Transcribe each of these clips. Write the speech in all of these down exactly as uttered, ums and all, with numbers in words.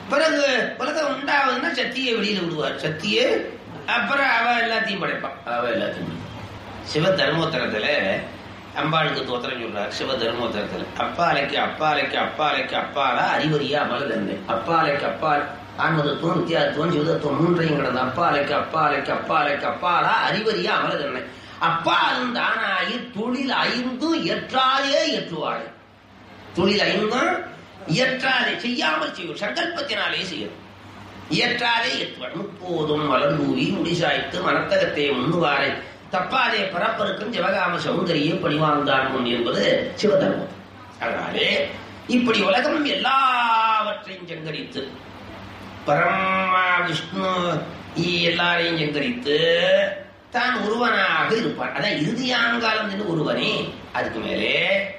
பிறகு உலகம் உண்டாவதுன்னா சக்தியை வெளியில விடுவார். சக்தியை அப்புறம் அவ எல்லாத்தையும் படைப்பான். அவ எல்லாத்தையும் சிவ தர்மோத்தரத்துல அம்பாளுக்கு தோத்திரம் சொல்றார். சிவ தர்மோத்தரத்துல அப்பாலைக்கு அப்பாலைக்கு அப்பாலைக்கு அப்பாலா அறிவறியா அமல தந்தை. அப்பாலைக்கு அப்பால் ஆன்மதத்துவம் வித்தியாசத்துவம் சிவதத்துவம் மூன்றையும் கிடந்த அப்பாலைக்கு அப்பாலைக்கு அப்பாலைக்கு அப்பாலா அறிவறியா அமல தந்தை. அப்பாலும் தானாயி தொழில் ஐந்தும் ஏற்றாலே ஏற்றுவாள். தொழில் ஐந்தும் இயற்றாலே செய்யாமல் செய்யும், சங்கல்பத்தினாலே செய்யும். இயற்றாலே ஏற்றுவாள். முப்போதும் வளர்ந்தூவி முடிசாய்த்து மனத்தகத்தை முன்னுவாரை தப்பாதே பரப்பருக்கும் சிவகாம சௌந்தரியை பணிவாழ்ந்தான் முன் என்பது சிவதர்மம். அதனாலே இப்படி உலகம் எல்லாவற்றையும் சங்கரித்து பரமா விஷ்ணு எல்லாரையும் சங்கரித்து தான் ஒருவனாக இருப்பான். அதான் இறுதியாங்காலம் என்று ஒருவனே. அதுக்கு மேலே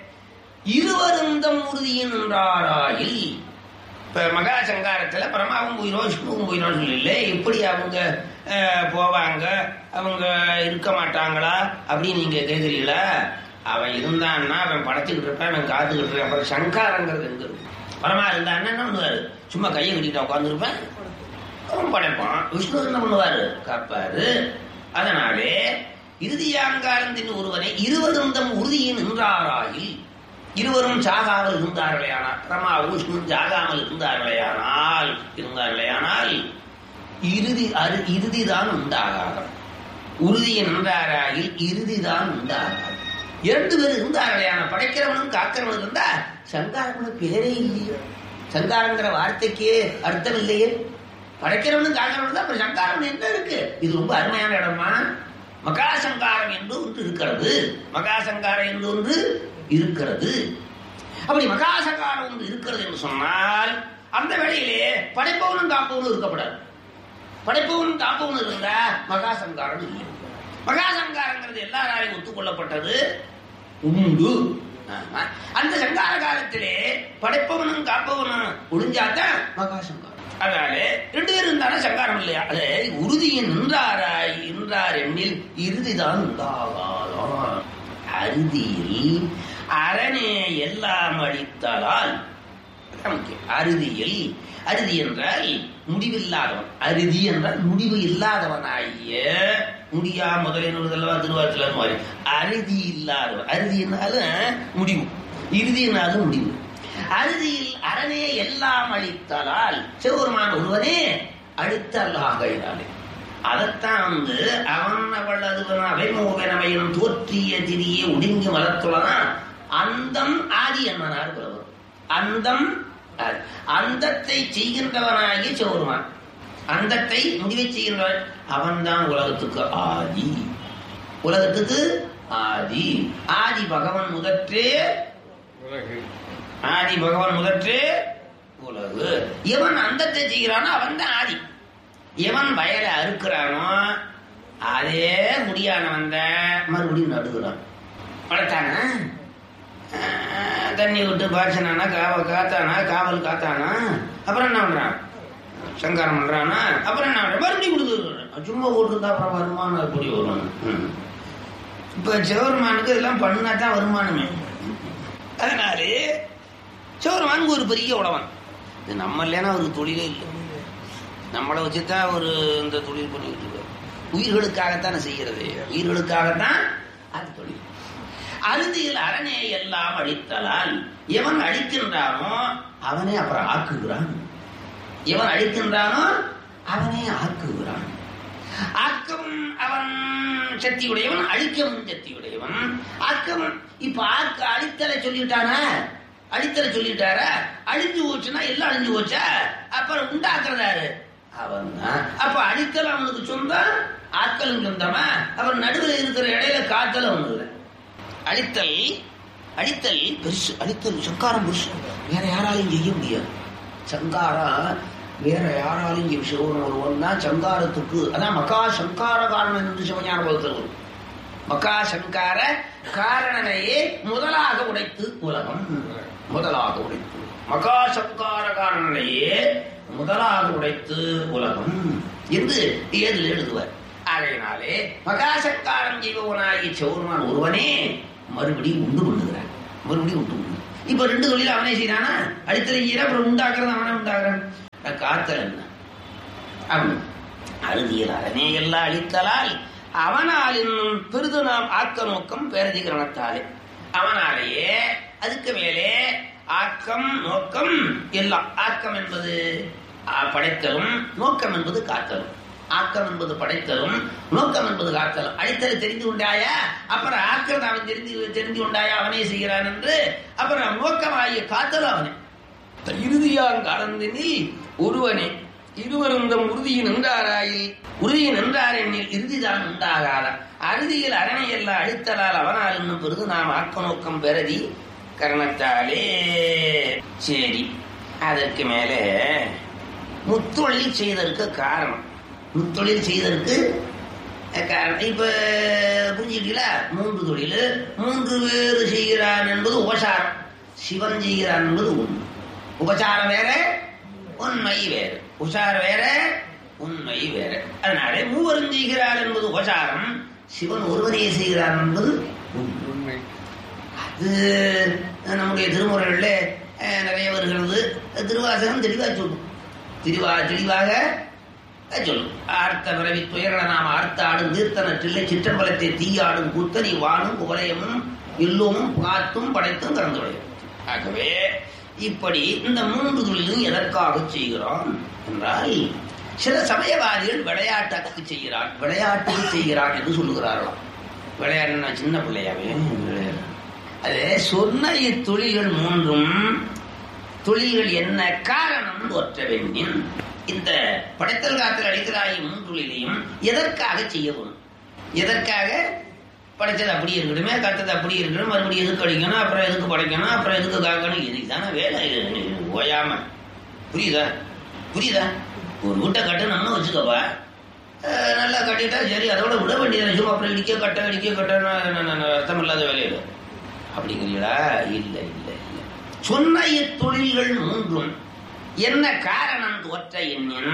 இருவருந்தம் உறுதியின் என்றாராயில் இப்ப மகா சங்காரத்துல பரமாவும் போயிடும் விஷ்ணுவும் போயிடும் சொல்லல. எப்படி அவங்க போவாங்க, அவங்க இருக்க மாட்டாங்களா அப்படின்னு நீங்க கேட்குறீங்களா? அவன் இருந்தான்னா அவன் படைச்சுக்கிட்டு இருப்பான், அவன் காத்துக்கிட்டு இருப்பான். அப்புறம் சங்காரங்கிறது எங்க இருக்கு? பரமா இருந்தான்னா என்ன பண்ணுவாரு? சும்மா கையை கட்டிட்டு உட்காந்துருப்பேன், அவன் படைப்பான். விஷ்ணு என்ன பண்ணுவாரு? காப்பாரு. அதனாலே இறுதியாங்காரத்தின் ஒருவனை இருவருந்தம் உறுதியின் நின்றாராயில், இருவரும் சாகாமல் இருந்தார்களேயானால், பிரமாவும் விஷ்ணு சாகாமல் இருந்தார்களேயானால் இருந்தார்களேயானால் இறுதி இறுதிதான் உண்டாகாது. உறுதியை நின்றாராயில் இறுதிதான் உண்டாகாது. இரண்டு பேர் இருந்தார்களேயான படைக்கிறவனும் காக்கிறவனும் இருந்தா சங்காரம்னு பேரே இல்லையே. சங்காரங்கிற வார்த்தைக்கே அர்த்தம் இல்லையே. படைக்கிறவனும் காக்கிறவனும் தான் அப்புறம் சங்காரம் என்ன இருக்கு? இது ரொம்ப அருமையான இடமா. மகாசங்காரம் என்று ஒன்று இருக்கிறது. மகாசங்காரம் என்று ஒன்று இருக்கிறது. அப்படி மகாசங்காரம் ஒன்று இருக்கிறது என்று சொன்னால் அந்த வேளையிலே படைப்பவனும் காப்பவனும் இருக்கப்படாது. படைப்பவனும் காப்பவனும் இருந்தா மகாசங்காரம் இல்லை. மகாசங்காரங்கிறது எல்லாராலையும் ஒத்துக்கொள்ளப்பட்டது உண்டு. அந்த சங்கார காலத்திலே படைப்பவனும் காப்பவனும் ஒழிஞ்சாதான் மகாசங்காரம். அதனால ரெண்டு பேரும் இருந்தானா சங்காரம் இல்லையா? அது உறுதியின் நின்றாராய் நின்றார் எண்ணில் இறுதிதான் உண்டாகாதான். அறுதியில் அரணே எல்லாம் அடித்தால் அறுதியில், அறுதி என்றால் முடிவில்லாதவன், அறுதி என்றால் முடிவு இல்லாதவனாகிய முடியா முதலினல்லவா திருவாரூர் மாதிரி அறுதி இல்லாதவன். அறுதினாலும் முடிவு, இறுதினாலும் முடிவு. அறுதியில் அரணே எல்லாம் அளித்தால் சிவபெருமான் ஒருவனே அளித்தல்லாகிறானே. அதைத்தான் வந்து அவன் அவள் அதுவன் அவைமோகனவையும் தோற்றிய திரியே ஒடுங்கி மலத்துள்ளதான் அந்தம் ஆதி என்னனார் புலவர். அந்தம் அந்தத்தை செய்கின்றவனாகி சிவபெருமான், அந்தத்தை முடிவை செய்கின்றவன் அவன்தான் உலகத்துக்கு ஆதி. உலகத்துக்கு ஆதி. ஆதி பகவன் முதற்றே ஆதி பகவான் முதற்றே உலகு. எவன் அந்தத்தை செய்கிறானோ அவன் தான் ஆதி. எவன் வயலை அறுக்கிறானோ அதே முடியானவன் மறுபடியும் நடுகிறான். வளர்த்தானா, தண்ணி விட்டு பாய்ச்சினானா, காவல் காத்தானா, காவல் காத்தானா, அப்புறம் என்ன பண்றான்? சங்காரம் பண்றானா, அப்புறம் என்ன பண்றான்? மறுபடியும் கொடுக்குறான். சும்மா ஓட்டுருந்தா அப்புறம் வருமானம் எப்படி வரும்? இப்ப சிவபெருமானுக்கு இதெல்லாம் பண்ணுனா தான் வருமானமே. அதனாலே சிவபெருமானுக்கு ஒரு பெரிய உடவன். இது நம்ம இல்லைன்னா அவருக்கு தொழிலே இல்லை. நம்மளை வச்சுதான் ஒரு இந்த தொழில் பண்ணிட்டு இருக்க. உயிர்களுக்காகத்தானே செய்கிறது, உயிர்களுக்காகத்தான் அது தொழில். அறுதியில் அரணே எல்லாம் அழித்தலால் எவன் அழிக்கின்றானோ அவனே அப்புறம் ஆக்குகிறான். எவன் அழிக்கின்றானோ அவனே ஆக்குகிறான். ஆக்கம் அவன் சக்தியுடையவன், அழிக்கவும் சக்தியுடையவன். ஆக்கம் இப்ப ஆக்க அழித்தலை சொல்லிட்டானா, அழித்தலை சொல்லிட்டாரா, அழிஞ்சு போச்சுன்னா எல்லாம் அழிஞ்சு போச்சா, அப்புறம் உண்டாக்குறதாரு அவன் தான். அப்ப அழித்தல் அவனுக்கு சொந்தம், ஆக்கலும் சொந்தமா. அப்புறம் நடுவில் இருக்கிற இடையில காத்தல் அவனு இல்லை. அழித்தல் அழித்தல் பெருசு, அழித்தல் சங்காரம் பெருசு, வேற யாராலையும் செய்ய முடியாது. சங்காரம் வேற யாராலையும் சிவன் ஒருவன் தான் சங்காரத்துக்கு. அதான் மகா சங்கார காரணம் என்று சிவஞான பகத்தில் வரும். மகா சங்கார காரணனையே முதலாக உடைத்து உலகம், முதலாக உடைத்து மகா சங்கார காரணனையே முதலாக உடைத்து உலகம் என்று ஏதில் எழுதுவார். ஆகையினாலே மகா சங்காரம் ஜீவனாகி சிவபெருமான் ஒருவனே மறுபடியும் உண்டு பண்ணுகிறான், மறுபடியும் உண்டு. இப்ப ரெண்டு தொழில் அவனே செய்யறானா, அடித்தலை செய்யறான், அப்புறம் உண்டாக்குறது அவனே உண்டாக்குறான். காத்தல் என்ன அவன் அறுதியில் அரணே எல்லாம் அழித்தலால் அவனால் இன்னும் பெரிது நாம் ஆக்க நோக்கம் பேரதிகரணத்தாலே அவனாலேயே அதுக்கு மேலே ஆக்கம் நோக்கம் எல்லாம். ஆக்கம் என்பது படைத்தலும், நோக்கம் என்பது காத்தலும். ஆக்கம் என்பது படைத்தலும், நோக்கம் என்பது காத்தலும். அழித்தல் தெரிந்து கொண்டாயா, அப்புறம் ஆக்கம் அவன் தெரிந்து தெரிந்து கொண்டாயா, அவனே செய்கிறான் என்று. அப்புறம் நோக்கமாகிய காத்தலும் அவனே. இறுதியான் கலந்தனில் ஒருவனே இருவருந்தம் உறுதியின் நின்றாராயில் உறுதியின் நின்றார் எண்ணில் இறுதிதான் உண்டாகாத அறுதியில் அரணையெல்லாம் அழித்தலால் அவனால் இன்னும் பெருது நாம் ஆக்க நோக்கம் பெறதி கரணத்தாலே. சரி, அதற்கு மேலே முத்தொழில் செய்ததற்கு காரணம். முத்தொழில் செய்ததற்கு காரணம் இப்ப புரிஞ்சுக்கிட்டீங்களா? மூன்று தொழில் மூன்று பேரு செய்கிறான் என்பது உபசாரம், சிவன் செய்கிறான் என்பது உண்மை. உபசாரம் வேற, உண்மை வேறு. உபசாரம் வேற, உண்மை வேற. அதனால மூவரும் செய்கிறார் என்பது உபசாரம், சிவன் ஒருவரையே செய்கிறான் என்பது உண்மை. அது நம்முடைய திருமுறைகள்ல நிறைய வருகிறது. திருவாசகம் தெளிவாக சொல்லும். தெளிவா தெளிவாக சொல்லும். ஆர்த்த பிறவி துயர நாம் ஆர்த்த ஆடும் தீர்த்தனற்றில்லை சிற்றம்பலத்தை தீயாடும் கூத்தனி வானும் குவலயமும் எல்லோமும் காத்தும் படைத்தும் கலந்துடையும். ஆகவே இப்படி இந்த மூன்று தொழிலும் எதற்காக செய்கிறோம் என்றால், சில சமயவாதிகள் விளையாட்டுக்கு செய்கிறான் விளையாட்டுக்கு செய்கிறான் என்று சொல்லுகிறார்களாம். விளையாடுனா சின்ன பிள்ளையாவே அது சொன்ன இத்தொழில்கள் மூன்றும் தொழில்கள் என்ன காரணம் ஒற்ற வேண்டின் இந்த படைத்தல் காத்தல் அடிக்கிறாய் மூன்றொழிலையும் எதற்காக செய்யணும்? எதற்காக? படைச்சது அப்படி இருக்கட்டுமே, கத்தது அப்படி இருக்கணும், மறுபடியும் எதுக்கு அடிக்கணும், அப்புறம் எதுக்கு படைக்கணும், அப்புறம் எதுக்கு காக்கணும், இதுதானே வேலை. ஓயாம புரியுதா? புரியுதா? ஒரு வீட்டை கட்டணும்னு வச்சுக்கப்பா, நல்லா கட்டிட்டா சரி, அதோட விட வேண்டியது. சும்மா அப்புறம் இடிக்க கட்ட இடிக்க கட்டணும் அர்த்தம் இல்லாத வேலையில அப்படிங்கிறீங்களா? இல்லை இல்லை இல்லை. சொன்ன தொழில்கள் மூன்றும் என்ன காரணம் ஒற்ற எண்ணின்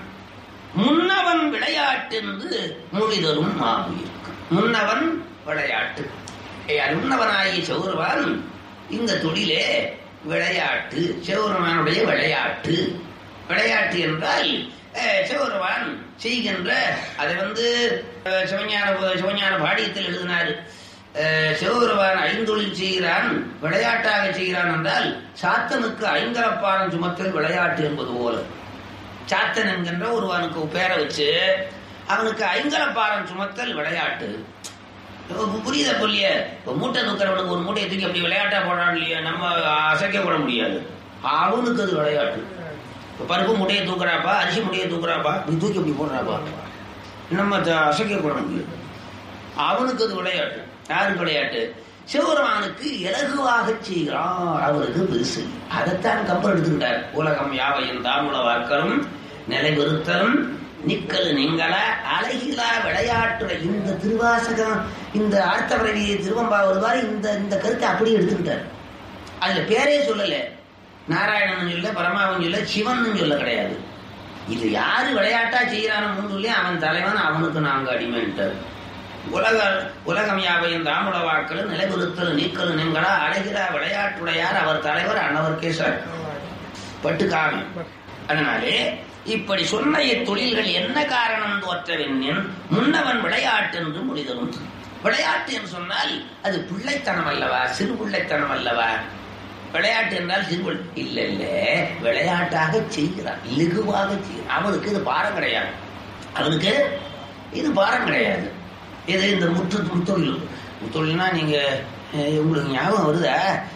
முன்னவன் விளையாட்டு என்று மொழிதரும் மாவுயிருக்கு. முன்னவன் விளையாட்டு, முன்னவனாகிய சௌரவான் இந்த தொழிலே விளையாட்டு, சிவபெருமானுடைய விளையாட்டு. விளையாட்டு என்றால் சிவபெருமான் செய்கின்ற, அதை வந்து சிவஞான சிவஞான பாடியத்தில் எழுதினார். சிவபெருமான் ஐந்தொழில் செய்கிறான், விளையாட்டாக செய்கிறான் என்றால் சாத்தனுக்கு ஐங்கரப்பாரம் சுமத்தல் விளையாட்டு என்பது போல. சாத்தன் என்கின்ற ஒருவனுக்கு பேரை வச்சு அவனுக்கு ஐங்கரப்பாரம் சுமத்தல் விளையாட்டு. புரியுதா? புரிய மூட்டை தூக்கிறவனுக்கு ஒரு மூட்டையை தூக்கி அப்படி விளையாட்டா போடான் இல்லையா, நம்ம அசைக்க கூட முடியாது. அவனுக்கு அது விளையாட்டு. பருப்பு மூட்டையை தூக்குறாப்பா, அரிசி மூட்டையை தூக்குறாப்பா, நீ தூக்கி அப்படி போடுறாப்பா, நம்ம அசைக்க கூட முடியாது. அவனுக்கு அது விளையாட்டு. யாருக்கு விளையாட்டு? சிவபெருமானுக்கு இலகுவாக செய்கிறான், அவருக்கு பெருசு. அதைத்தான் கப்பல் எடுத்துக்கிட்டார். உலகம் யாவையும் தாமுல வாக்கலும் நிலை பெறுத்தலும் நிக்கல் நீங்கள அழகிலா விளையாட்டு. இந்த திருவாசகம், இந்த ஆர்த்தவரவி திருவம்பா வருவாரு, இந்த இந்த கருத்தை அப்படியே எடுத்துக்கிட்டார். அதுல பேரே சொல்லல, நாராயணன் சொல்ல, பரமாவன் சொல்ல, சிவன் சொல்ல கிடையாது. இது யாரு விளையாட்டா செய்யறான மூன்றுலயே அவன் தலைவன், அவனுக்கு நாங்க அடிமைட்டார். உலக உலகம் யாவையும் தாமுல வாக்கள் நிலைபெறுத்தல் நீக்கல் நீங்களா அழகிலா விளையாட்டுடையார் அவர் தலைவர் அன்னவர்க்கே சார் பட்டுக்காமி. அதனாலே இப்படி சொன்ன தொழில்கள் என்ன காரணம் தோற்றவென்னின் முன்னவன் விளையாட்டு என்று முடிதலும். விளையாட்டு என்று சொன்னால் அது பிள்ளைத்தனம் அல்லவா, சிறு பிள்ளைத்தனம் அல்லவா? விளையாட்டு என்றால் சிறு இல்ல இல்ல, விளையாட்டாக செய்கிறான், இலகுவாக செய்கிறான். அவனுக்கு இது பாரம் கிடையாது, அவனுக்கு இது பாரம் கிடையாது. இது இந்த முற்று முத்தொழில். முத்தொழில்னா நீங்க உங்களுக்கு ஞாபகம் வருதா?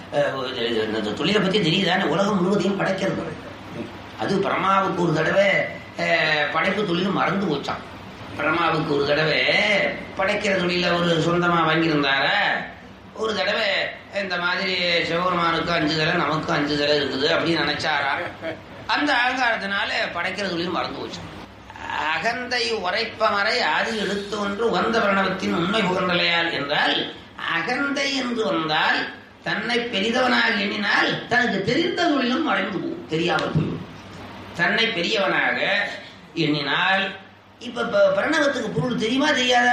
இந்த தொழிலை பத்தி தெரியுதானே? உலகம் முழுவதையும் படைக்கிறது. அது பிரம்மாவுக்கு ஒரு தடவை படைப்பு தொழில் மறந்து போச்சான். பிரம்மாவுக்கு ஒரு தடவை படைக்கிற தொழில ஒரு சொந்தமா வாங்கியிருந்தார. ஒரு தடவை இந்த மாதிரி சிவபெருமானுக்கு அஞ்சு தலை நமக்கு அஞ்சு தலை இருக்குது அப்படின்னு நினைச்சாரா. அந்த அகங்காரத்தினால படைக்கிற தொழில் மறந்து போச்சான். அகந்தை உரைப்பமறை ஆதி எடுத்து ஒன்று உகந்த பிரணவத்தின் உண்மை புகழ்நிலையால் என்றால், அகந்தை என்று வந்தால் தன்னை பெரிதவனாக எண்ணினால் தனக்கு தெரிந்த தொழிலும் மறைந்து போகும், தெரியாமல் போய்விடும். தன்னை பெரியவனாக எண்ணினால், இப்ப பிரணவத்துக்கு பொருள் தெரியுமா தெரியாத?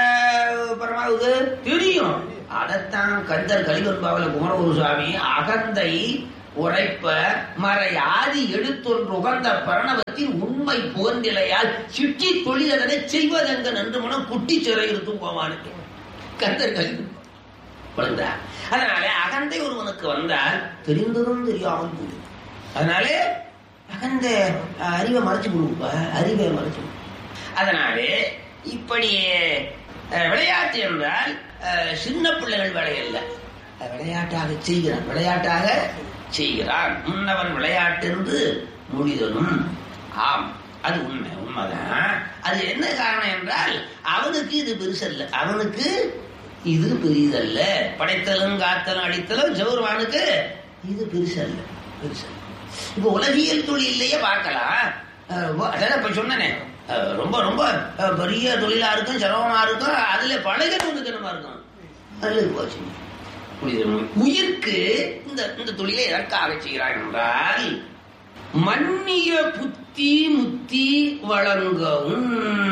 பரமாவுக்கு தெரியும். அதைத்தான் கந்தர் கலிவன்பாவில குமரகுரு சுவாமி அகந்தை உரைப்ப மறை ஆதி எடுத்தொன்று உகந்த பரணவத்தின் உண்மை புகழ்நிலையால் சிட்டி தொழிலதனை செய்வதெங்க நன்று மனம் குட்டி சிறை இருக்கும் போவானுக்கு கந்தர்கள் வந்தா. அதனாலே அகந்தை ஒருவனுக்கு வந்தால் தெரிந்ததும் தெரியாமல் போகும். அதனாலே அகந்த அறிவை மறைச்சு கொடுப்ப அறிவை மறைச்சு. அதனாலே இப்படி விளையாட்டு என்றால் சின்ன பிள்ளைகள் விளையல்ல, விளையாட்டாக செய்கிறான், விளையாட்டாக செய்கிறான். முன்னவன் விளையாட்டு என்று முடிதலும் ஆம், அது உண்மை, உண்மைதான். அது என்ன காரணம் என்றால் அவனுக்கு இது பெருசல்ல, அவனுக்கு இது பெரிதல்ல. படைத்தலும் காத்தலும் அடித்தலும் ஜெவருவானுக்கு இது பெருசல்ல, பெருசல்ல. இப்ப உலகியல் தொழிலையே பார்க்கலாம். அதான் இப்ப சொன்னனே, ரொம்ப ரொம்ப பெரிய தொழிலா இருக்கும், சிரமமா இருக்கும், அதுல பழகிறவனுக்கு என்னமா இருக்கும், அதுல போச்சு. உயிர்க்கு இந்த இந்த தொழிலை எதற்காக செய்கிறான் என்றால் மன்னிய புத்தி முத்தி வழங்கவும்.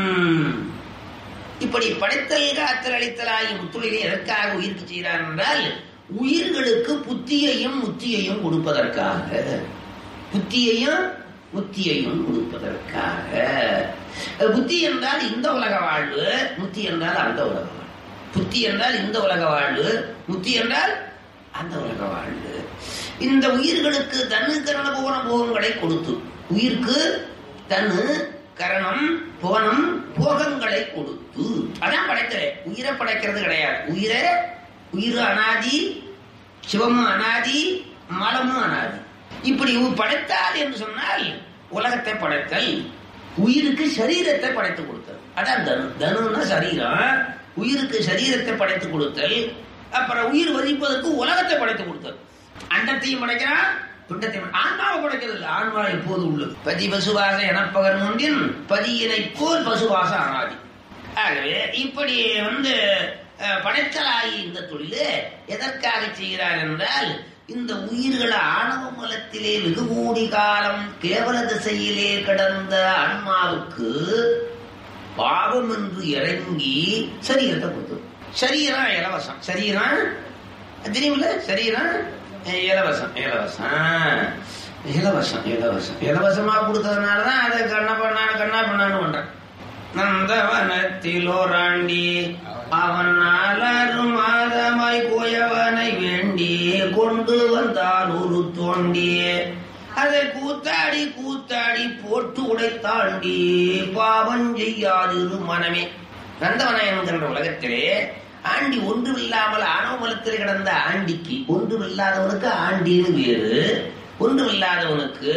இப்படி படைத்தல் காத்தல் அளித்தல் ஆகிய முத்தொழிலை எதற்காக உயிர்க்கு செய்கிறான் என்றால் உயிர்களுக்கு புத்தியையும் முத்தியையும் கொடுப்பதற்காக, புத்தியையும் முத்தியையும் கொடுப்பதற்காக. புத்தி என்றால் இந்த உலக வாழ்வு, முத்தி என்றால் அந்த உலக வாழ்வு. புத்தி என்றால் இந்த உலக வாழ்வு, முத்தி என்றால் அந்த உலக வாழ்வு. இந்த உயிர்களுக்கு தனு கரண புவன போகங்களை கொடுத்து, உயிருக்கு தனு கரணம் புவனம் போகங்களை கொடுத்து, அதான் படைத்தலே. உயிரை படைக்கிறது கிடையாது. உயிரை உயிர் அனாதி, சிவமும் அனாதி, மலமும் அனாதி. இப்படி படைத்தால் என்று சொன்னால் உலகத்தை படைத்தல், உயிருக்கு சரீரத்தை படைத்து கொடுத்தல். அதான் தனு. தனுன்னா சரீரம், உயிருக்கு சரீரத்தை படைத்து கொடுத்தல். அப்புறம் உயிர் வதிப்பதற்கு உலகத்தை படைத்து கொடுத்தல். அண்டத்தையும் படைக்கிறான், பிண்டத்தையும். ஆன்மாவை படைக்கிறது இல்லை, ஆன்மா எப்போது உள்ளது. பதி பசுவாச எனப்பகர் முன்பின் பதியினை போல் பசுவாச அனாதி. ஆகவே இப்படி வந்து படைத்தலாகி இந்த தொழில் எதற்காக செய்கிறார் என்றால் இந்த உயிர்கள் ஆணவ மலத்திலே வெகு கோடி காலம் கேவல திசையிலே கடந்த ஆன்மாவுக்கு பாவம் என்று இறங்கி சரீரத்தை கொடுத்தது. சரீரம் இலவசம், சரீரம் தெரியுமில்ல, சரீரம் இலவசம், இலவசம் இலவசம் இலவசம் இலவசமா கொடுத்ததுனாலதான் அதை கண்ணா பண்ணான்னு கண்ணா பண்ணான்னு பண்றேன். நந்தவனத்திலோராண்டி அவன் நாலாறு மாதமாய் கோயவனை வேண்டி கொண்டு வந்தான் ஒரு தோண்டி, அதை கூத்தாடி கூத்தாடி போட்டு உடைத்தாண்டி பாவம் செய்யாதிரு மனமே. நந்தவனம் என்கின்ற உலகத்திலே ஆண்டி ஒன்றுமில்லாமல் ஆணவமலத்தில் கிடந்த ஆண்டிக்கு, ஒன்றுமில்லாதவனுக்கு ஆண்டின்னு வேறு, ஒன்றுமில்லாதவனுக்கு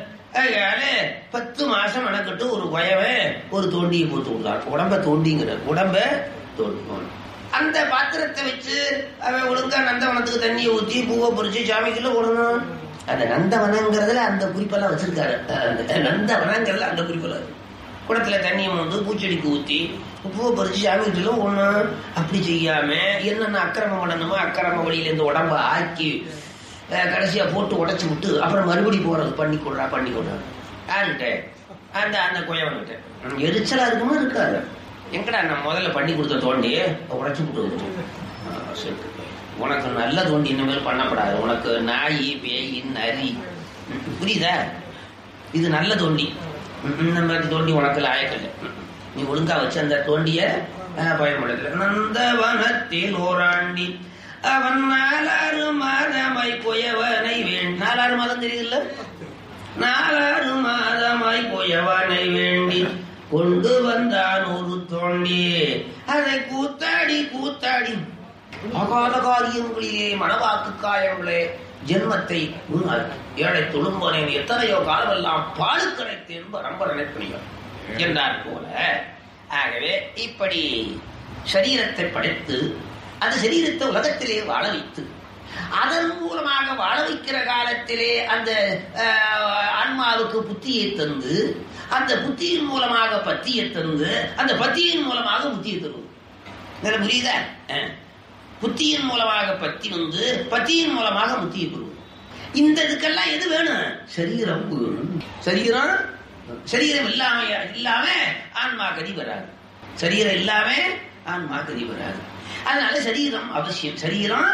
பத்து மாசம் மெனக்கட்டு ஒரு கொயவன் ஒரு தோண்டியை போட்டு விடலாம். உடம்ப தோண்டிங்கிற உடம்ப தோண்டி அந்த பாத்திரத்தை வச்சு அவன் ஒழுங்கா நந்தவனத்துக்கு தண்ணியை ஊற்றி பூவை பொறிச்சு சாமிக்குள்ள போடணும். அந்த நந்தவனங்கிறதுல அந்த குறிப்பெல்லாம் வச்சிருக்காரு. நந்தவனங்கிறதுல அந்த குறிப்பெல்லாம் குடத்துல தண்ணியை வந்து பூச்செடிக்கு ஊற்றி பூவை பறிச்சு சாமிக்கிட்ட ஒண்ணு அப்படி செய்யாம என்னென்ன அக்கிரமம் பண்ணணுமோ அக்கிரம வழியில இந்த உடம்ப ஆக்கி கடைசியா போட்டு உடைச்சு விட்டு அப்புறம் மறுபடி போறது பண்ணி கொடுறா பண்ணி கொடுறா ஆன்ட்டு அந்த அந்த குயவன்கிட்ட எரிச்சலா இருக்குமா இருக்காது. எங்கடா நான் முதல்ல பண்ணி கொடுத்த தோண்டி உடைச்சு விட்டு உனக்கு நல்ல தோண்டி இனிமேல் பண்ணப்படாது, உனக்கு நாய் பேய் நரி புரியுதா, இது நல்ல தோண்டி, இந்த மாதிரி தோண்டி உனக்கு லாயக்கல்ல, நீ ஒழுங்கா வச்சு அந்த தோண்டிய பயன்படுத்த. நந்தவனத்தில் ஓராண்டி அவன் நாலாறு மாதமாய் கொயவனை வேண்டி, நாலாறு மாதம் தெரியுதுல்ல, நாலாறு மாதமாய் கொயவனை வேண்டி கொண்டு வந்தான் ஒரு தோண்டி, அதை கூத்தாடி கூத்தாடி அகால காரியங்களிலே மனவாக்கு காயங்களே ஜென்மத்தை ஏழை தொழும்பனேன் எத்தனையோ காலமெல்லாம் பாலு கரைத்தேன் ரொம்ப நினைப்பணிகள் என்றார் போல. ஆகவே இப்படி சரீரத்தை படைத்து அந்த சரீரத்தை உலகத்திலே வாழ வைத்து அதன் மூலமாக வாழ வைக்கிற காலத்திலே அந்த ஆன்மாவுக்கு புத்தியை தந்து அந்த புத்தியின் மூலமாக பத்தியை தந்து அந்த பத்தியின் மூலமாக புத்தியை தருவது. புரியுதா? புத்தியின் மூலமாக பத்தி வந்து பத்தியின் மூலமாக முத்தியை பெறுவது. இந்த இதுக்கெல்லாம் எது வேணும்? சரீரம் வேணும். சரீரம் சரீரம் இல்லாம இல்லாம ஆன்மா கதி வராது. சரீரம் இல்லாம ஆன்மா கதி வராது. அதனால சரீரம் அவசியம். சரீரம்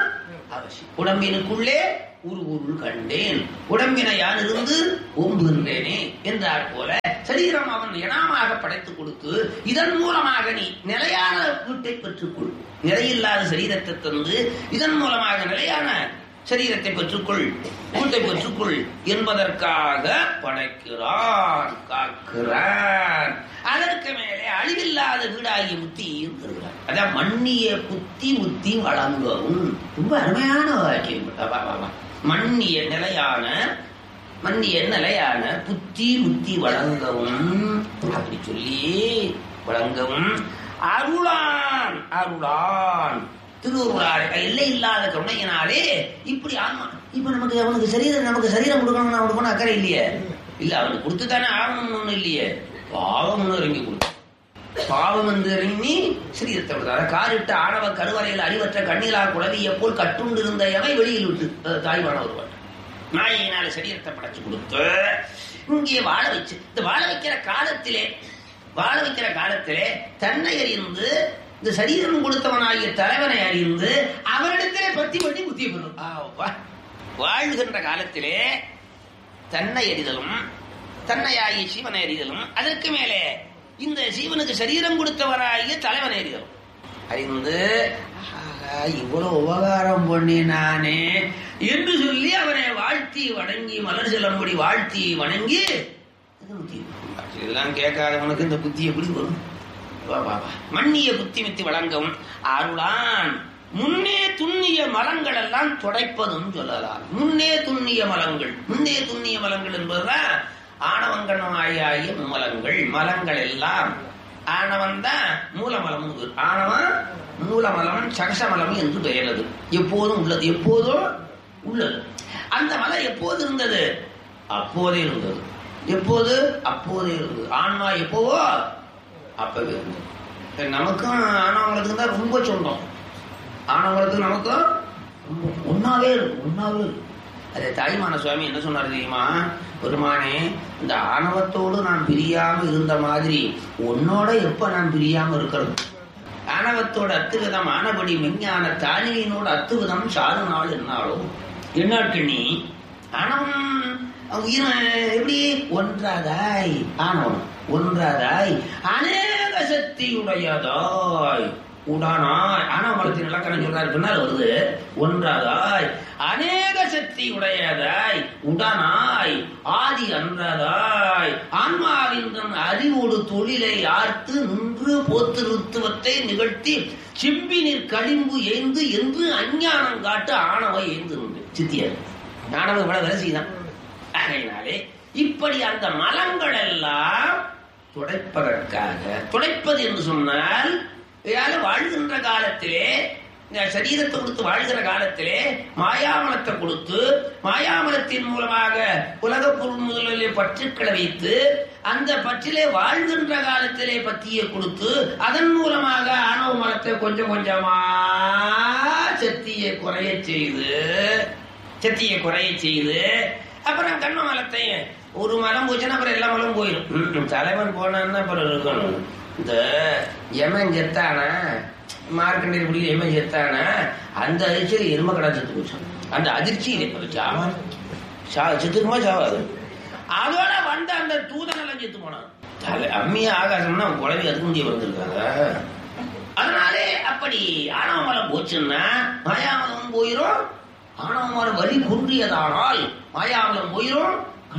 அவசியம். உடம்பினுக்குள்ளே ஒரு பொருள் கண்டேன், உடம்பினை யான் இருந்து ஓம்புகின்றேனே என்றார் போல சரீரம் அவன் இனாமாக படைத்துக் கொடுத்து இதன் மூலமாக நீ நிலையான வீட்டை பெற்றுக்கொள். நிலையில்லாத சரீரத்தை தந்து இதன் மூலமாக நிலையான சரீரத்தை பெற்றுக்கொள், வீட்டை பெற்றுக்கொள் என்பதற்காக படைக்கிறான், காக்கிறான். அதற்கு மேலே அழிவில்லாத வீடாகிய முத்தியையும் தருகிறார். அதான் மன்னிய புத்தி முத்தி வழங்கவும். ரொம்ப அருமையான வாக்கியம். மன்னிய நிலையான மன்னிய நிலையான புத்தி முத்தி வழங்கவும், அப்படி சொல்லி வழங்கவும். அருளான் அருளான் திருவுருளாலே எல்லை இல்லாத கருணையினாலே இப்படி ஆன்மா. இப்ப நமக்கு அவனுக்கு சரீரம் நமக்கு சரீரம் கொடுக்கணும் அவனுக்கு அக்கறை இல்லையே. இல்ல அவனுக்கு கொடுத்துத்தானே ஆகணும்னு ஒண்ணு இல்லையே. பாவம் இறங்கி கொடுத்து பாவம் என்று இறங்கி சரீரத்தை விடுறாரு. காரிட்ட ஆணவ கருவறையில் அறிவற்ற கண்ணீரா குழவிய போல் கட்டுண்டு இருந்த எவை வெளியில் விட்டு தாய்வான ஒருவன் நாயினால சரீரத்தை படைச்சு கொடுத்து இங்கே வாழ வச்சு இந்த வாழ வைக்கிற காலத்திலே வாழ வைக்கிற காலத்திலே தன்னை அறிந்து இந்த சரீரம் கொடுத்தவனாகிய தலைவனை அறிந்து அவரிடத்திலே பத்தி பண்ணி புத்திய பெறும். வாழ்கின்ற காலத்திலே தன்னை அறிதலும் தன்னையாகிய சீவனை அறிதலும் அதற்கு மேலே இந்த சீவனுக்கு சரீரம் கொடுத்தவராகிய தலைவனை அறிதலும் அறிந்து இவ்வளவு உபகாரம் பண்ணினானே என்று சொல்லி அவனை வாழ்த்தி வணங்கி மலர் செல்லும்படி வாழ்த்தி வணங்கி இதெல்லாம் கேட்காதவனுக்கு இந்த புத்தி எப்படி வரும்? மன்னிய புத்தி மித்தி வழங்கவும் அருளான் முன்னே துண்ணிய மலங்கள் எல்லாம் துடைப்பதும் சொல்லலாம். முன்னே துண்ணிய மலங்கள் முன்னே துண்ணிய மலங்கள் என்பதுதான் ஆணவங்கணமாகிய மலங்கள். மலங்கள் எல்லாம் ஆணவன் தான் மூலமலம். ஆணவம் மூலமலம் சகசமலம் என்று பெயர்ந்தது. எப்போதும் உள்ளது, எப்போதும் உள்ளது. அந்த மலம் எப்போது இருந்தது? அப்போதே இருந்தது. எப்போது? அப்போதே இருந்தது. ஆன்மா எப்போவோ அப்பவே இருந்தது. நமக்கும் ஆணவங்களுக்கு தான் ரொம்ப சொந்தம். ஆணவங்களுக்கு நமக்கும் ஒன்னாவே இருக்கு, ஒன்னாவே இருக்கு. அதே தாய்மான சுவாமி என்ன சொன்னார் தெரியுமா? பெருமானே, இந்த ஆணவத்தோடு நான் பிரியாம இருந்த மாதிரி உன்னோட எப்ப நான் பிரியாம இருக்கிறது? ஆணவத்தோட அத்துவிதம் ஆனபடி மெஞ்ஞான தானியினோட அத்துவிதம் சாரு நாள் என்னாலும் என்னாட்கு நீ ஆணவம் உயிர் எப்படி ஒன்றாதாய்? ஆணவம் ஒன்றாதாய் அநேக சக்தி உடையதாய் உடானாய். ஆணவ மலத்தின் இலக்கணம் சொல்றாரு, பின்னால் வருது. ஒன்றாதாய் அநேக சக்தி உடையதாய் உடானாய் ஆதி அன்றதாய் ஆன்மாவின் அறிவோடு தொழிலை ஆர்த்து நின்று போத்திருத்துவத்தை நிகழ்த்தி சிம்பினிற் களிம்பு ஏந்து என்று அஞ்ஞானம் காட்டு ஆணவ ஏந்து உண்டு சித்தியர். ஆணவ இவ்வளவு வேலை செய்தான். அதனாலே இப்படி அந்த மலங்கள் எல்லாம் துடைப்பதற்காக, துடைப்பது என்று சொன்னால் வாழ்கின்ற காலத்திலே சரீரத்தை கொடுத்து வாழ்கிற காலத்திலே மாயாமலத்தை கொடுத்து மாயாமலத்தின் மூலமாக உலக பொருள் முதலிலே பற்றுக்களை வைத்து அந்த பற்றிலே வாழ்கின்ற காலத்திலே பத்தியை கொடுத்து அதன் மூலமாக ஆணவ மலத்தை கொஞ்சம் கொஞ்சமா சக்தியை குறைய செய்து சக்தியை குறைய செய்து அப்புறம் கண்ம மலத்தை ஒரு மலம் போச்சுன்னா அப்புறம் எல்லா மலம் போயிடும். தலைவன் போனான்னா அப்புறம் இருக்கணும். இந்த எமன் செத்தானா மார்க்கண்டேரி பிடிக்கிற எமன் செத்தானா அந்த அதிர்ச்சியில் எரும கடை செத்து போச்சு. அந்த அதிர்ச்சியில் சாவா செத்துக்குமா சாவாது. அதோட வந்த அந்த தூதனெல்லாம் செத்து போனான். தலை அம்மியா ஆகாசம்னா குழவி அதுக்கு முடிய வந்திருக்காங்க. அதனாலே அப்படி ஆணவ மலம் போச்சுன்னா மாயாமலம் போயிரும். ஆணவ மலம் வலி குன்றியதானால் மாயாமலம் போயிரும்.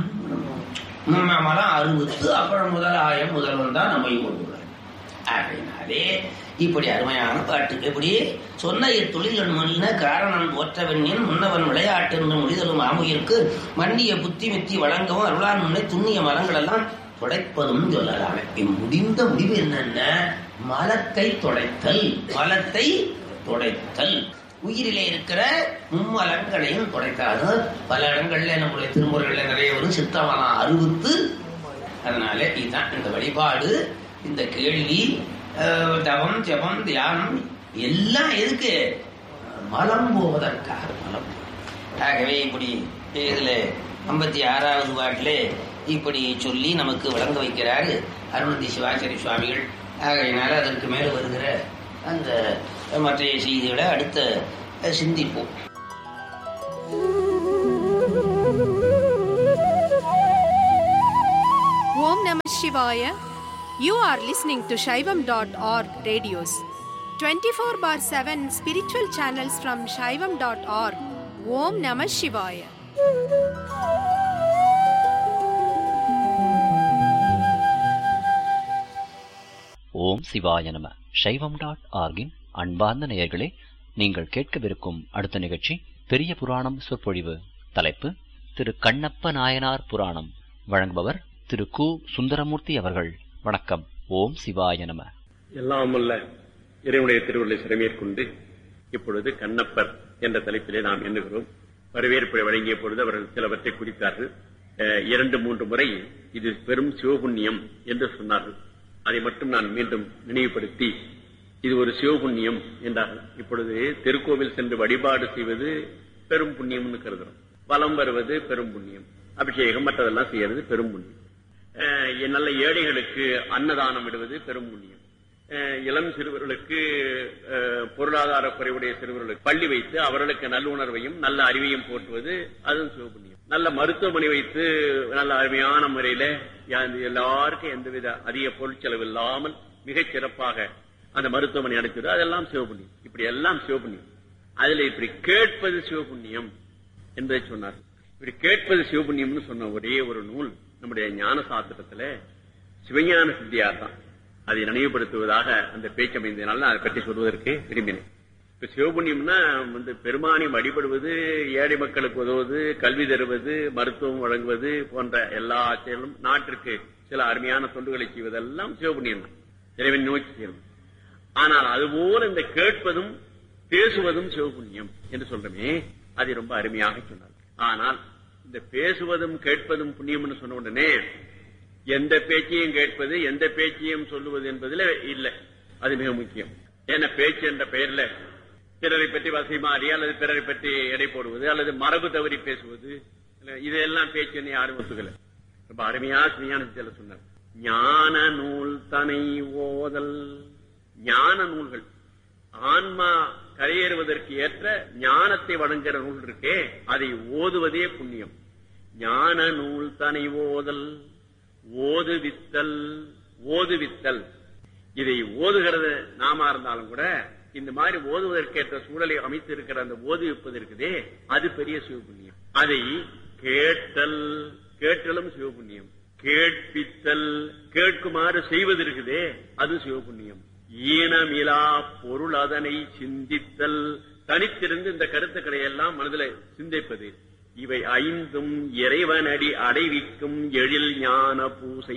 மலம் அறுபத்து அப்புறம் முதல் ஆயம் முதல்வன் தான் நம்மை கொண்டுள்ளார். அப்படின்னாலே இப்படி அருமையான பாட்டு. எப்படி சொன்ன தொழில்கள் மணின காரணம் ஒற்றவெண்ணின் முன்னவன் விளையாட்டு என்று முடிதலும் ஆமுயிற்கு மன்னிய புத்தி மித்தி வழங்கவும் அருளான் முன்னே துண்ணிய மலங்கள் எல்லாம் துடைப்பதும் சொல்லலாம். முடிந்த முடிவு என்னென்ன? மலத்தை துடைத்தல். மலத்தை துடைத்தல் உயிரிலே இருக்கிற மும்மலங்களையும் துடைக்காது. பல இடங்கள்ல நம்முடைய திருமுறைகள்ல நிறைய வரும் சித்தமலம் அறுபத்து. அதனால இதுதான் இந்த வழிபாடு, இந்த கேள்வி, தவம், ஜபம், தியானம் எல்லாம் எதுக்கு? மலம் போவதற்காக. மலம். ஆகவே இப்படி இதுல ஐம்பத்தி ஆறாவது பாட்டிலே இப்படி சொல்லி நமக்கு விளங்க வைக்கிறாரு அருணந்தி சிவாச்சாரிய சுவாமிகள். ஆகையினால அதற்கு மேல வருகிற அந்த மற்ற செய்திகளை அடுத்த சிந்திப்போம். Shivaya. You are listening to Shaivam dot org radios. twenty-four bar seven spiritual channels from Shaivam dot org. Om Namah Shivaya. ஓம் சிவாய நம. சைவம் டாட் ஆர்கின் அன்பார்ந்த நேயர்களே, நீங்கள் கேட்கவிருக்கும் அடுத்த நிகழ்ச்சி பெரிய புராணம் சொற்பொழிவு. தலைப்பு திரு கண்ணப்ப நாயனார் புராணம். வழங்குபவர் திரு கு சுந்தரமூர்த்தி அவர்கள். வணக்கம். ஓம் சிவாய நம. எல்லாம் அல்ல இறைவனுடைய திருவுருளை சிறமேற்கொண்டு இப்பொழுது கண்ணப்பர் என்ற தலைப்பிலே நாம் எண்ணுகிறோம். வரவேற்பை வழங்கிய பொழுது அவர்கள் சிலவற்றை குறித்தார்கள். இரண்டு மூன்று முறை இது பெரும் சிவபுண்ணியம் என்று சொன்னார்கள். அதை மட்டும் நான் மீண்டும் நினைவுபடுத்தி, இது ஒரு சிவபுண்ணியம் என்றார்கள். இப்பொழுது திருக்கோவில் சென்று வழிபாடு செய்வது பெரும் புண்ணியம்னு கருதுறோம். வலம் வருவது பெரும் புண்ணியம், அபிஷேகம் மற்றதெல்லாம் செய்யறது பெரும் புண்ணியம். நல்ல ஏழைகளுக்கு அன்னதானம் விடுவது பெரும் புண்ணியம். இளம் சிறுவர்களுக்கு, பொருளாதார குறைவுடைய சிறுவர்களுக்கு பள்ளி வைத்து அவர்களுக்கு நல்லுணர்வையும் நல்ல அறிவையும் போற்றுவது அதுவும் சிவபுண்ணியம். நல்ல மருத்துவமனை வைத்து நல்ல அருமையான முறையில எல்லாருக்கும் எந்தவித அதிக பொருட்செலவு இல்லாமல் மிகச் சிறப்பாக அந்த மருத்துவமனை அடைத்தது, அதெல்லாம் சிவபுண்ணியம். இப்படி எல்லாம் சிவபுண்ணியம். அதுல இப்படி கேட்பது சிவபுண்ணியம் என்பதை சொன்னார். இப்படி கேட்பது சிவபுண்ணியம்னு சொன்ன ஒரே ஒரு நூல் நம்முடைய ஞான சாஸ்திரத்துல சிவஞான சித்தியார் தான். அதை நினைவுபடுத்துவதாக அந்த பேச்சு அமைந்ததுனால நான் அதை பற்றி சொல்வதற்கு விரும்பினேன். இப்ப சிவபுண்ணியம்னா வந்து பெருமானை வழிபடுவது, ஏழை மக்களுக்கு உதவுவது, கல்வி தருவது, மருத்துவம் வழங்குவது போன்ற எல்லா செயலும், நாட்டிற்கு சில அருமையான தொண்டுகளை செய்வதெல்லாம் சிவபுண்ணியம் தான், இறைவன் நோக்கி செய்யணும். ஆனால் அதுபோல இந்த கேட்பதும் பேசுவதும் சிவபுண்ணியம் என்று சொல்றமே, அதை ரொம்ப அருமையாக சொன்னார். ஆனால் இந்த பேசுவதும் கேட்பதும் புண்ணியம்னு சொன்ன உடனே எந்த பேச்சையும் கேட்பது எந்த பேச்சையும் சொல்லுவது என்பதில் இல்லை. அது மிக முக்கியம். ஏன்னா பேச்சு என்ற பெயர்ல பிறரை பற்றி வசைமாறி அல்லது பிறரை பற்றி எடை போடுவது அல்லது மரபு தவறி பேசுவது, இதெல்லாம் பேச்சு யாரும் ஒத்துக்கல. ரொம்ப அருமையா ஞான சொன்னார். ஞான நூல் தனை ஓதல். ஞான நூல்கள், ஆன்மா கரையேறுவதற்கு ஏற்ற ஞானத்தை வழங்குகிற நூல் இருக்கே, அதை ஓதுவதே புண்ணியம். ஞான நூல் தனை ஓதல். ஓதுவித்தல். ஓதுவித்தல் இதை ஓதுகிறது நாம இருந்தாலும் கூட இந்த மாதிரி ஓதுவதற்கேற்ற சூழலை அமைத்து இருக்கிற அந்த ஓதுவிப்பது இருக்குதே, அது பெரிய சிவபுண்ணியம். அதை கேட்டல். கேட்டலும் சிவபுண்ணியம். கேட்பித்தல், கேட்குமாறு செய்வது இருக்குதே, அது சிவபுண்ணியம். ஈனமிலா பொருள் அதனை சிந்தித்தல். தனித்திருந்து இந்த கருத்துக்களை எல்லாம் மனதில் சிந்திப்பது. இவை ஐந்தும் இறைவனடி அடைவிக்கும் எழில் ஞான பூசை.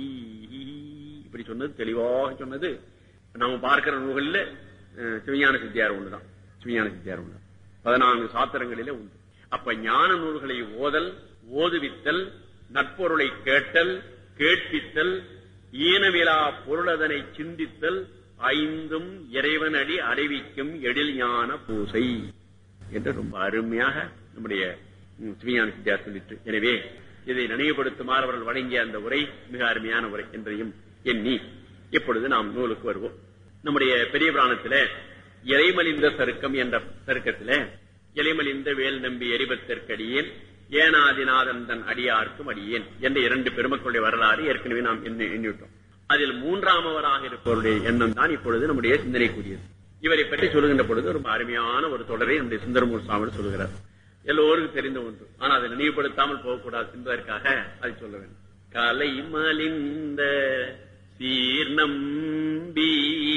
இப்படி சொன்னது, தெளிவாக சொன்னது. நாம பார்க்கிற நூல்களில் சிவஞான சித்தியார் ஒண்ணுதான். சிவஞான சித்தியார் ஒண்ணு பதினான்கு சாத்திரங்களிலே உண்டு. அப்ப ஞான நூல்களை ஓதல், ஓதுவித்தல், நற்பொருளை கேட்டல், கேட்பித்தல், ஈனவிலா பொருளதனை சிந்தித்தல், ஐந்தும் இறைவனடி அடைவிக்கும் எழில் ஞான பூசை என்று ரொம்ப அருமையாக நம்முடைய சிவஞான சித்தியார் சொல்லிட்டு, எனவே இதை நினைவுபடுத்துமாறு அவர்கள் வழங்கிய அந்த உரை மிக அருமையான உரை என்றையும் எண்ணி இப்பொழுது நாம் நூலுக்கு வருவோம். நம்முடைய பெரிய புராணத்தில இறைமலிந்த சருக்கம் என்ற சருக்கத்தில இலைமலிந்த வேல் நம்பி எரிபத்திற்கடியேன் ஏனாதிநாதன் தன் அடியார்க்கும் அடியேன் என்ற இரண்டு பெருமக்களுடைய வரலாறு ஏற்கனவே நாம் எண்ணிவிட்டோம். அதில் மூன்றாமவராக இருப்பவருடைய எண்ணம் தான் இப்பொழுது நம்முடைய சிந்தனைக்குரியது. இவரை பற்றி சொல்லுகின்ற பொழுது ரொம்ப அருமையான ஒரு தொடரை நம்முடைய சுந்தரமூர் சுவாமி சொல்லுகிறார். எல்லோருக்கும் தெரிந்த ஒன்று, ஆனால் அதை நினைவுபடுத்தாமல் போகக்கூடாது என்பதற்காக அதை சொல்ல வேண்டும். கலை மலிந்த சீர் நம்பி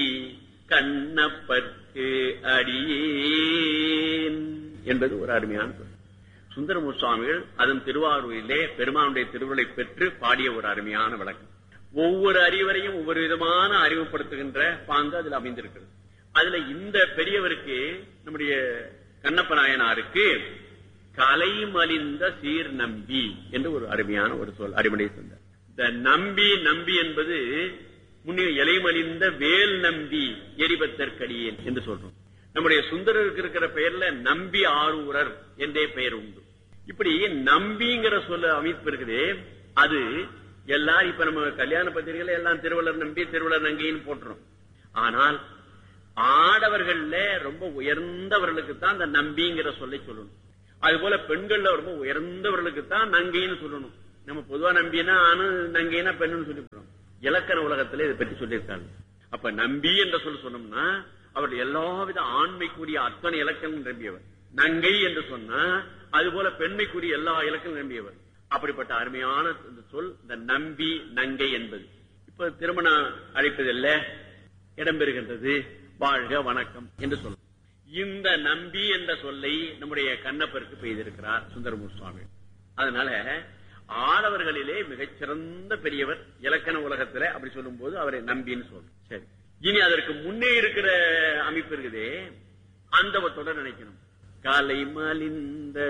கண்ணப்பர்க்கு அடியேன் என்பது ஒரு அருமையான சொல். சுந்தரமூர் சுவாமிகள் அதன் திருவாரூரிலே பெருமானுடைய திருவுருளை பெற்று பாடிய ஒரு அருமையான விளக்கம். ஒவ்வொரு அறிவரையும் ஒவ்வொரு விதமான அறிவுப்படுத்துகின்ற பாங்கு அதில் அமைந்திருக்கிறது. அதுல இந்த பெரியவருக்கு, நம்முடைய கண்ணப்ப நாயனாருக்கு கலை மலிந்த சீர் நம்பி என்று ஒரு அருமையான ஒரு சொல் அறிவுரை சொன்னார். இந்த நம்பி நம்பி என்பது முன்னே இலைமலிந்த வேல் நம்பி எரிபத்தற்கடியேன் என்று சொல்றோம். நம்முடைய சுந்தரருக்கு இருக்கிற பெயர்ல நம்பி ஆரூரர் என்றே பெயர் உண்டு. இப்படி நம்பிங்கிற சொல்ல அமைப்பு இருக்குது. அது எல்லாரும் இப்ப நம்ம கல்யாண பத்திரிகையில எல்லாம் திருவள்ளுவர் நம்பி திருவள்ளுவர் நங்கின்னு போட்டுறோம். ஆனால் ஆடவர்கள்ல ரொம்ப உயர்ந்தவர்களுக்கு தான் அந்த நம்பிங்கிற சொல்லை சொல்லணும். அது போல பெண்கள்ல ரொம்ப உயர்ந்தவர்களுக்கு தான் நங்கைன்னு சொல்லணும். நம்ம பொதுவா நம்பினா ஆணு நங்கைனா பெண்ணுன்னு சொல்லிவிடுறோம். இலக்கண உலகத்துல இதை பற்றி சொல்லியிருக்காங்க. அப்ப நம்பி என்ற சொல் சொன்னோம்னா அவர்கள் எல்லாவித ஆண்மைக்குரிய அத்தனை இலக்கணம் நிரம்பியவர். நங்கை என்று சொன்னா அது போல பெண்மைக்குரிய எல்லா இலக்கணம் நிரம்பியவர். அப்படிப்பட்ட அருமையான சொல் இந்த நம்பி நங்கை என்பது. இப்ப திருமணம் அழைப்பதில்ல இடம்பெறுகின்றது. வாழ்க வணக்கம் என்று சொல்லும். இந்த நம்பி என்ற சொல்லை நம்முடைய கண்ணப்பருக்கு பெய்திருக்கிறார் சுந்தரமூர்த்தி சுவாமி. அதனால ஆடவர்களிலே மிகச்சிறந்த பெரியவர் இலக்கண உலகத்துல. அப்படி சொல்லும் போது அவரை நம்பின்னு சொல்லும். சரி, இனி அதற்கு முன்னே இருக்கிற அமைப்பு இருக்குதே அந்த நினைக்கணும். கலை மலிந்த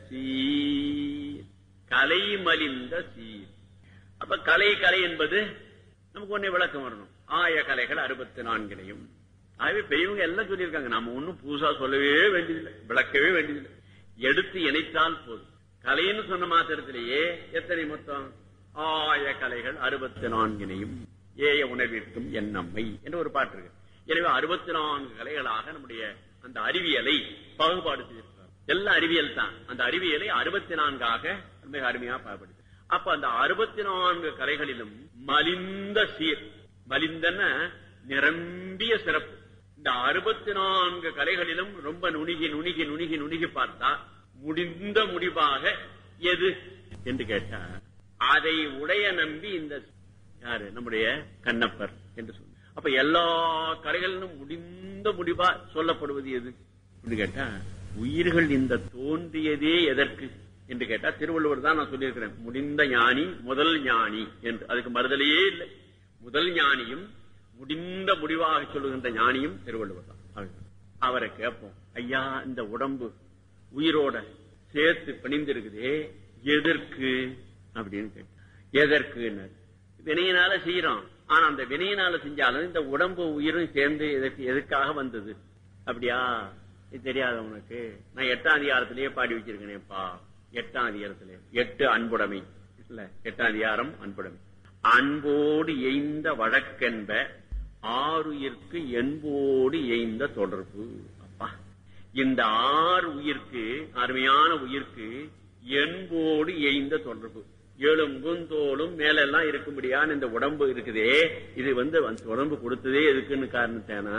சீர், கலை மலிந்த சீர். அப்ப கலை கலை என்பது நமக்கு ஒன்னே விளக்கம் வரணும். ஆய கலைகள் அறுபத்தி நான்கிலையும். ஆகவே பெரியவங்க எல்லாம் சொல்லியிருக்காங்க. நாம ஒன்னும் புதுசா சொல்லவே வேண்டியதில்லை, விளக்கவே வேண்டியதில்லை. எடுத்து இணைத்தால் போதும். கலைன்னு சொன்ன மாத்திரத்திலேயே எத்தனை மொத்தம்? ஆய கலைகள் அறுபத்தி நான்கினையும் ஏய உணர்விற்கும் எண்ணம்மை என்று ஒரு பாட்டு இருக்கு. எனவே அறுபத்தி நான்கு கலைகளாக நம்முடைய அந்த அறிவியலை பாகுபாடு செய்திருக்கிறார். எல்லாம் அறிவியல் தான். அந்த அறிவியலை அறுபத்தி நான்காக மிக அருமையா பாகுபடுது. அப்ப அந்த அறுபத்தி நான்கு கலைகளிலும் மலிந்த சீர், மலிந்தன நிரம்பிய சிறப்பு. இந்த அறுபத்தி நான்கு கலைகளிலும் ரொம்ப நுணுகி நுணுகி நுணுகி நுணுகி பார்த்தா முடிந்த முடிவாக எது என்று கேட்டா அதை உடைய நம்பி இந்த யாரு நம்முடைய கண்ணப்பர் என்று சொல்ல. அப்ப எல்லா கலைகளிலும் முடிந்த முடிவா சொல்லப்படுவது எது என்று கேட்டா உயிர்கள் இந்த தோன்றியதே எதற்கு என்று கேட்டா திருவள்ளுவர் தான் நான் சொல்லியிருக்கிறேன். முடிந்த ஞானி முதல் ஞானி என்று. அதுக்கு மறுதலையே இல்லை. முதல் ஞானியும் முடிந்த முடிவாக சொல்லுகின்ற ஞானியும் திருவள்ளுவர் தான். அவரை கேட்போம், ஐயா இந்த உடம்பு உயிரோட சேர்த்து பிணிந்திருக்குதே எதற்கு அப்படின்னு கேட்ட. எதற்கு வினையினால செய்யறோம். ஆனா அந்த வினையினால செஞ்சாலும் இந்த உடம்பு உயிரும் சேர்ந்து எதற்கு எதுக்காக வந்தது அப்படியா தெரியாத உனக்கு? நான் எட்டாம் அதிகாரத்திலேயே பாடி வச்சிருக்கேனேப்பா. எட்டாம் அதிகாரத்திலே எட்டு அன்புடைமை இல்ல, எட்டாம் அதிகாரம் அன்புடைமை. அன்போடு எய்ந்த வழக்கென்ப ஆறுயிர்க்கு என்போடு எய்ந்த தொடர்பு. அப்பா, இந்த ஆறு உயிர்க்கு, அருமையான உயிர்க்கு என்போடு எய்ந்த தொடர்பு. எலும்பும் தோலும் மேலெல்லாம் இருக்கும்படியான இந்த உடம்பு இருக்குதே, இது வந்து உடம்பு கொடுத்ததே எதுக்குன்னு காரணத்தானா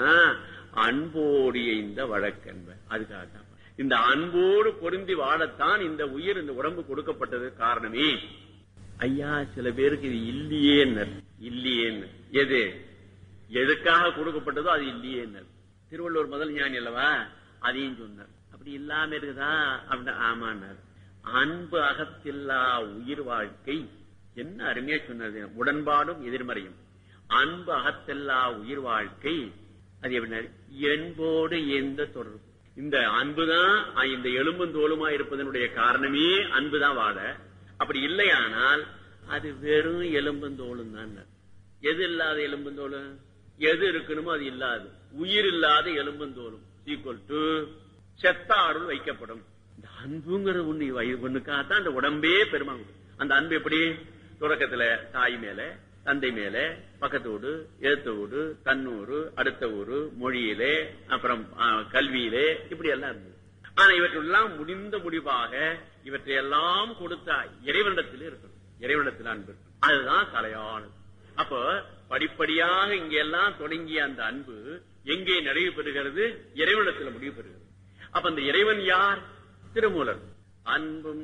அன்போடு எய்ந்த வழக்கென்ப. அதுக்காக இந்த அன்போடு பொருந்தி வாழத்தான் இந்த உயிர் இந்த உடம்பு கொடுக்கப்பட்டது காரணமே. ஐயா சில பேருக்கு இது இல்லையே இல்லையேன்னு. எது எதுக்காக கொடுக்கப்பட்டதோ அது இல்லையே. திருவள்ளுவர் முதல் ஞானி அல்லவா, அதையும் சொன்னார். அப்படி இல்லாம இருக்குதா அப்படின்னா ஆமான்னார். அன்பு அகத்தில்லா உயிர் வாழ்க்கை என்ன அருமையா சொன்னது. உடன்பாடும் எதிர்மறையும். அன்பு அகத்தில்லா உயிர் வாழ்க்கை அது எப்படின்னா என்போடு எந்த தொடர்பு. இந்த அன்புதான் இந்த எலும்பும் தோலுமா இருப்பதனுடைய காரணமே அன்புதான் வாழ. அப்படி இல்லையானால் அது வெறும் எலும்பும் தோலும் தான். எது இல்லாத எலும்பும் தோலும்? எது இருக்கணுமோ அது இல்லாது. உயிர் இல்லாத எலும்பும் தோலும் ஈக்குவல் டு செத்தாருள் வைக்கப்படும். இந்த அன்புங்கிற ஒண்ணு ஒண்ணுக்காகத்தான் அந்த உடம்பே பெருமா. அந்த அன்பு எப்படி? தொடக்கத்துல தாய் மேல, தந்தை மேல, பக்கத்து ஊடு, எழுத்த ஊடு, தன்னூறு, அடுத்த ஊரு, மொழியிலே, அப்புறம் கல்வியிலே, இப்படி எல்லாம் இருந்தது. ஆனா இவற்றெல்லாம் முடிந்த முடிவாக இவற்றையெல்லாம் கொடுத்த இறைவனிடத்தில் இருக்கணும். இறைவனிடத்தில் அன்பு இருக்கணும். அதுதான் கலையானது. அப்ப படிப்படியாக இங்க எல்லாம் தொடங்கிய அந்த அன்பு எங்கே நிறைவு பெறுகிறது? இறைவனிடத்தில் முடிவு பெறுகிறது. அப்ப அந்த இறைவன் யார்? திருமூலர். அன்பும்